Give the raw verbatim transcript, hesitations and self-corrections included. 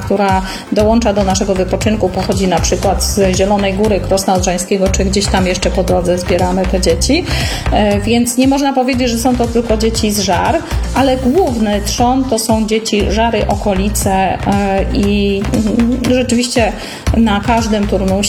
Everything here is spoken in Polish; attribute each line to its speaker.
Speaker 1: która dołącza do naszego wypoczynku, pochodzi na przykład z Zielonej Góry, Krosna Odrzańskiego, czy gdzieś tam jeszcze po drodze zbieramy te dzieci. Więc nie można powiedzieć, że są to tylko dzieci z Żar, ale główny trzon to są dzieci Żary, okolice i rzeczywiście na każdym turnusie